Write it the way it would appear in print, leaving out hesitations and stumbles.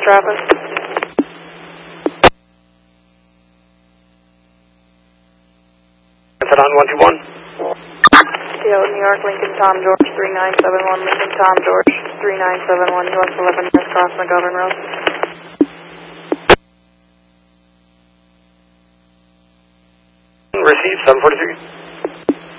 traffic. Is it on 121? Seattle, New York, Lincoln, Tom, George, 3971, Lincoln, Tom, George, 3971, US 11, North Cross McGovern Road. Receive 743.